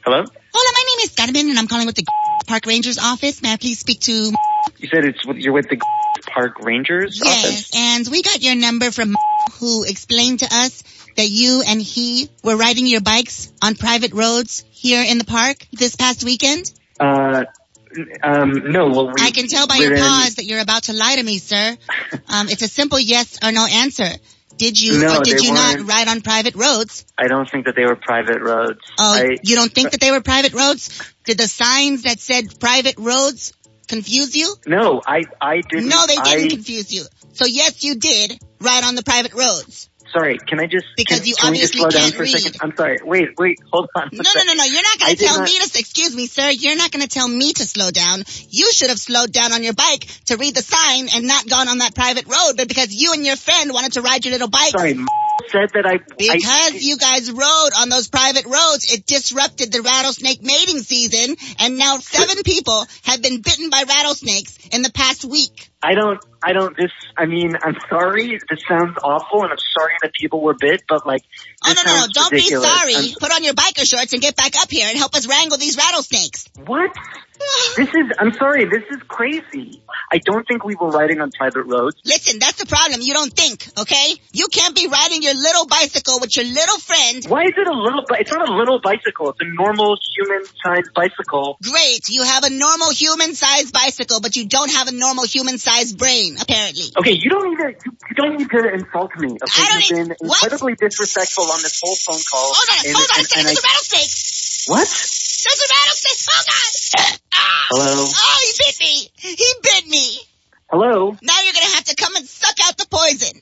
Hello? Hola, my name is Carmen, and I'm calling with the Park Rangers office. May I please speak to... You said you're with the Park Rangers office? Yes, and we got your number from who explained to us that you and he were riding your bikes on private roads here in the park this past weekend? No. Well, I can tell by your pause that you're about to lie to me, sir. It's a simple yes or no answer. Did you or did you not ride on private roads? I don't think that they were private roads. Oh, you don't think that they were private roads? Did the signs that said private roads confuse you? No, I didn't. No, they didn't confuse you. So yes, you did ride on the private roads. Sorry, can I just... Because you can obviously we just slow can't down for a read. second? I'm sorry. Wait, hold on. No. You're not going to tell me to... Excuse me, sir. You're not going to tell me to slow down. You should have slowed down on your bike to read the sign and not gone on that private road. But because you and your friend wanted to ride your little bike... Sorry, said that Because you guys rode on those private roads, it disrupted the rattlesnake mating season. And now 7 people have been bitten by rattlesnakes in the past week. I'm sorry. This sounds awful, and I'm sorry that people were bit, but no. Don't ridiculous. be sorry. Put on your biker shorts and get back up here and help us wrangle these rattlesnakes. What? I'm sorry, this is crazy. I don't think we were riding on private roads. Listen, that's the problem. You don't think, okay? You can't be riding your little bicycle with your little friend. Why is it it's not a little bicycle. It's a normal human-sized bicycle. Great. You have a normal human-sized bicycle, but you don't have a normal human-sized brain, apparently. Okay, you don't need to insult me. Okay, you've been incredibly disrespectful on this whole phone call. Hold on a second. There's a rattlesnake. What? There's a rattlesnake. Oh, God. Hello? Oh, he bit me. Hello? Now you're going to have to come and suck out the poison.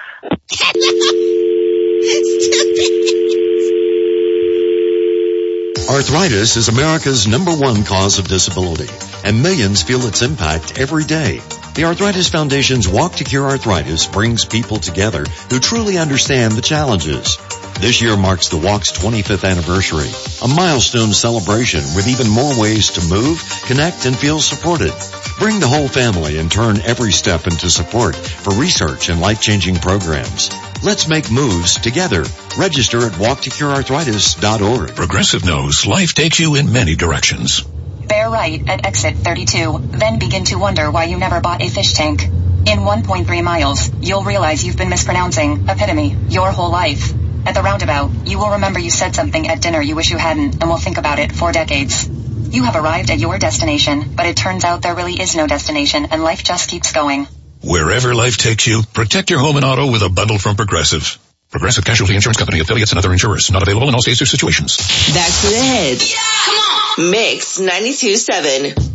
Arthritis is America's #1 cause of disability, and millions feel its impact every day. The Arthritis Foundation's Walk to Cure Arthritis brings people together who truly understand the challenges. This year marks the Walk's 25th anniversary, a milestone celebration with even more ways to move, connect, and feel supported. Bring the whole family and turn every step into support for research and life-changing programs. Let's make moves together. Register at walktocurearthritis.org. Progressive knows life takes you in many directions. Bear right at exit 32, then begin to wonder why you never bought a fish tank. In 1.3 miles, you'll realize you've been mispronouncing epitome your whole life. At the roundabout, you will remember you said something at dinner you wish you hadn't, and will think about it for decades. You have arrived at your destination, but it turns out there really is no destination, and life just keeps going. Wherever life takes you, protect your home and auto with a bundle from Progressive. Progressive Casualty Insurance Company, affiliates, and other insurers. Not available in all states or situations. Back to the heads. Yeah! Come on! Mix 92.7.